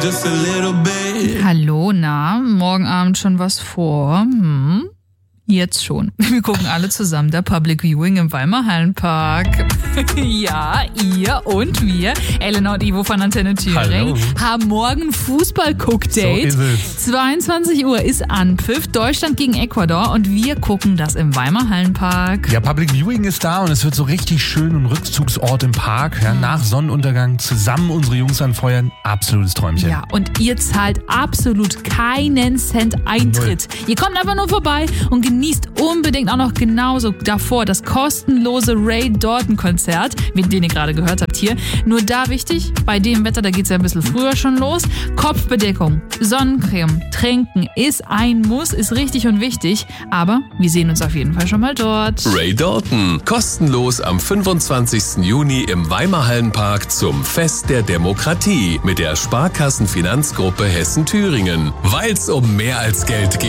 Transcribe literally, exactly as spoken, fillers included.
Just a little bit. Hallo, na, morgen Abend schon was vor? Hm? Jetzt schon. Wir gucken alle zusammen der Public Viewing im Weimar Hallenpark. Ja, ihr und wir, Elena und Ivo von Antenne Thüringen, haben morgen Fußball-Cook-Date. So ist es. zweiundzwanzig Uhr ist Anpfiff, Deutschland gegen Ecuador und wir gucken das im Weimar Hallenpark. Ja, Public Viewing ist da und es wird so richtig schön, ein Rückzugsort im Park. Ja, nach Sonnenuntergang zusammen unsere Jungs anfeuern. Absolutes Träumchen. Ja, und ihr zahlt absolut keinen Cent Eintritt. Ihr kommt einfach nur vorbei und genießt unbedingt auch noch genauso davor das kostenlose Ray Dalton-Konzert, den ihr gerade gehört habt hier. Nur da wichtig, bei dem Wetter, da geht's ja ein bisschen früher schon los. Kopfbedeckung, Sonnencreme, Trinken ist ein Muss, ist richtig und wichtig. Aber wir sehen uns auf jeden Fall schon mal dort. Ray Dalton, kostenlos am fünfundzwanzigsten Juni im Weimar Hallenpark zum Fest der Demokratie mit der Sparkassenfinanzgruppe Hessen-Thüringen. Weil's um mehr als Geld geht.